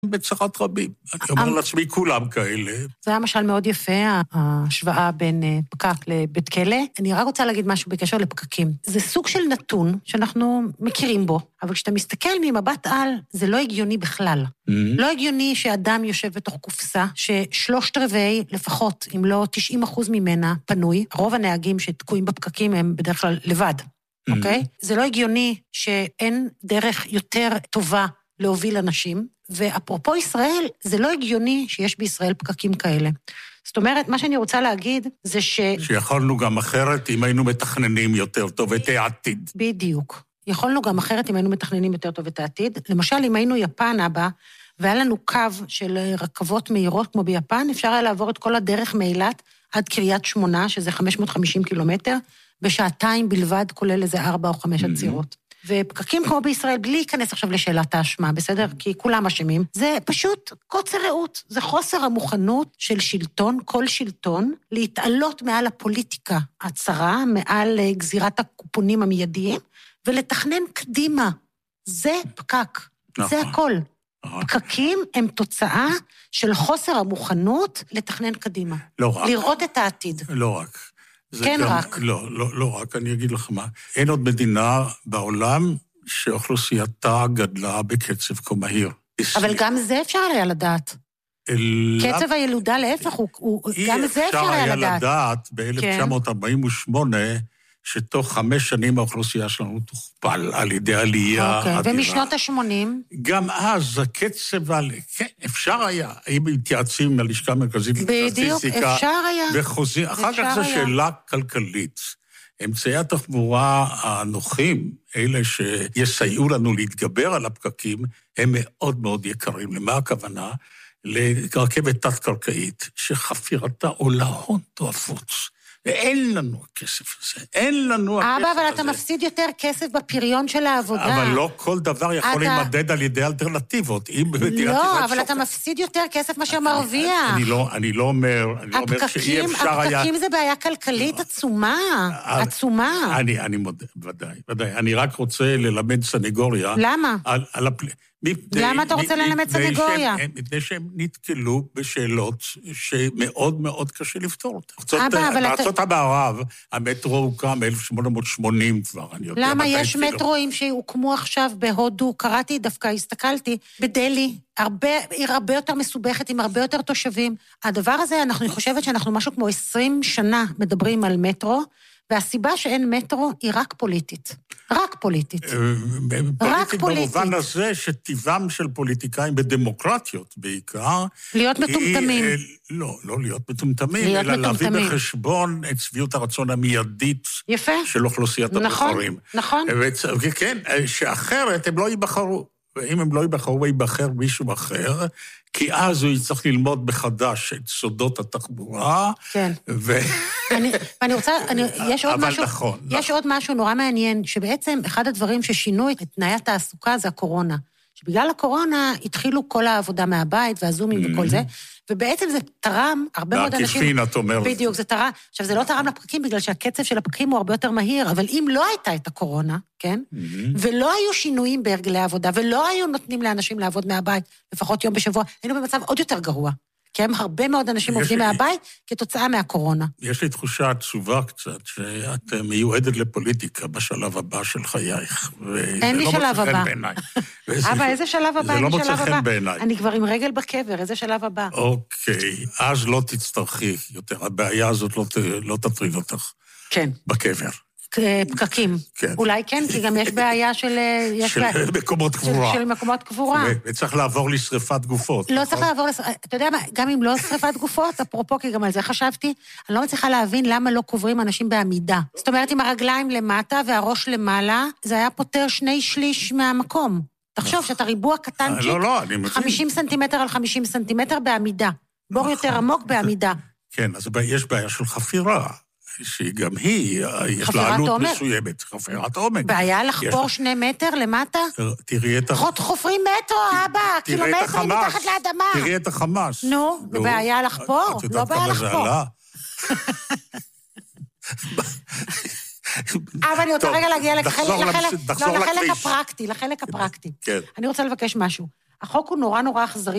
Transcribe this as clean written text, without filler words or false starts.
בצרת רבים. אני אומר לעצמי, כולם כאלה. זה היה משל מאוד יפה, ההשוואה בין פקק לבית כלא. אני רק רוצה להגיד משהו בקשר לפקקים. זה סוג של נתון שאנחנו מכירים בו, אבל כשאתה מסתכל ממבט על, זה לא הגיוני בכלל. לא הגיוני שאדם יושב בתוך קופסה, ששלושת רבעי לפחות, אם לא 90% ממנה, פנוי. רוב הנהגים שתקועים בפקקים הם בדרך כלל לבד, אוקיי? זה לא הגיוני שאין דרך יותר טובה להוביל אנשים, ואפרופו ישראל, זה לא הגיוני שיש בישראל פקקים כאלה. זאת אומרת, מה שאני רוצה להגיד זה שיכולנו גם אחרת אם היינו מתכננים יותר טוב את העתיד. בדיוק. יכולנו גם אחרת אם היינו מתכננים יותר טוב את העתיד. למשל, אם היינו יפן הבא, והיה לנו קו של רכבות מהירות כמו ביפן, אפשר היה לעבור את כל הדרך מאילת עד קריית שמונה, שזה 550 קילומטר, בשעתיים בלבד, כולל איזה 4 או 5 עצירות. ופקקים כמו בישראל, בלי להיכנס עכשיו לשאלת האשמה, בסדר? כי כולם אשמים. זה פשוט קוצר ראות. זה חוסר המוכנות של שלטון, כל שלטון, להתעלות מעל הפוליטיקה הצרה, מעל גזירת הקופונים המיידיים, ולתכנן קדימה. זה פקק. זה הכל. פקקים הם תוצאה של חוסר המוכנות לתכנן קדימה. לא רק. לראות את העתיד. לא רק. כן גם, רק. לא רק, אני אגיד לך מה. אין עוד מדינה בעולם שאוכלוסייתה גדלה בקצב כה מהיר. אבל גם זה אפשר היה לדעת. קצב הילודה להפך, גם זה אפשר היה לדעת. ב-1948, שתוך 5 שנים האוכלוסייה שלנו תוכפל על ידי עלייה אדירה. ומשנות ה-80? גם אז הקצב, כן, אפשר היה, אם מתייעצים ללשכה המרכזית לסטטיסטיקה, בדיוק, אפשר היה. וחוזים, אחר כך זו שאלה כלכלית. אמצעי התחבורה הנוחים, אלה שיסייעו לנו להתגבר על הפקקים, הם מאוד מאוד יקרים. למה הכוונה? לרכבת תת-קרקעית, שחפירתה עולה הון תועפות. ואין לנו הכסף הזה, אין לנו הכסף הזה. אבל אתה מפסיד יותר כסף בפריון של העבודה. אבל לא כל דבר יכול להימדד על ידי אלטרנטיבות. לא, אבל אתה מפסיד יותר כסף מה שמרוויח. אני לא אומר שאי אפשר היה... הפקקים זה בעיה כלכלית עצומה, עצומה. אני מודה, ודאי. אני רק רוצה ללמד סנגוריה. למה? על למה אתה רוצה ללמד סנגוריה? מפני שהם נתקלו בשאלות שמאוד מאוד קשה לפתור אותן. בארצות המערב, המטרו הוקם 1880 כבר, אני יודע. למה יש מטרואים שהוקמו עכשיו בהודו, קראתי דווקא, הסתכלתי, בדלי, עיר הרבה יותר מסובכת, עם הרבה יותר תושבים. הדבר הזה, אני חושבת שאנחנו משהו כמו 20 שנה מדברים על מטרו, והסיבה שאין מטרו היא רק פוליטית. רק פוליטית. פוליטית במובן הזה שטבעם של פוליטיקאים בדמוקרטיות בעיקר... להיות מטומטמים. לא להיות מטומטמים, אלא להביא בחשבון את שביעות הרצון המיידית של אוכלוסיית הבוחרים. נכון. כן, שאחרת הם לא ייבחרו. ואם הם לא ייבחרו, ייבחר מישהו אחר, כי אז הוא יצטרך ללמוד בחדש את סודות התחבורה. כן. ואני רוצה, יש עוד משהו נורא מעניין, שבעצם אחד הדברים ששינו את תנאי התעסוקה זה הקורונה. שבגלל הקורונה התחילו כל העבודה מהבית והזומים וכל זה, ובעצם זה תרם הרבה מאוד אנשים... בעקיפין, את אומרת. בדיוק, זה תרם. עכשיו, זה לא תרם לפקקים, בגלל שהקצב של הפקקים הוא הרבה יותר מהיר, אבל אם לא הייתה את הקורונה, כן? ולא היו שינויים בהרגלי העבודה, ולא היו נותנים לאנשים לעבוד מהבית, לפחות יום בשבוע, היינו במצב עוד יותר גרוע. כי הם הרבה מאוד אנשים עובדים מהבית כתוצאה מהקורונה. יש לי תחושה עצובה קצת, שאת מיועדת לפוליטיקה בשלב הבא של חייך. אין לי שלב הבא. אבא, איזה שלב הבא? זה לא מוצא חן בעיניי. אני כבר עם רגל בקבר, איזה שלב הבא? אוקיי, אז לא תצטרכי יותר, הבעיה הזאת לא תטריד אותך. כן. בקבר. פקקים. אולי כן, כי גם יש בעיה של מקומות קבורה. של מקומות קבורה. וצריך לעבור לשריפת גופות. לא צריך לעבור, אתה יודע מה, גם אם לא שריפת גופות, אפרופו, כי גם על זה חשבתי, אני לא מצליחה להבין למה לא קוברים אנשים בעמידה. זאת אומרת, עם הרגליים למטה והראש למעלה, זה היה פותר 2/3 מהמקום. תחשוב שאתה ריבוע קטנצ'יק, 50 סנטימטר על 50 סנטימטר בעמידה. בור יותר עמוק בעמידה. כן, אז יש בעיה של חפירה. שגם היא, יש לה עלות מסוימת, חפירת עומק. בעיה לחפור 2 מטר למטה? תראי את חופרים מטרו, אבא, קילומטרים מתחת לאדמה. תראי את החמאס. נו, בעיה לחפור? לא בעיה לחפור. אבל אני רוצה רגע להגיע לחלק הפרקטי. אני רוצה לבקש משהו. החוק הוא נורא אכזרי.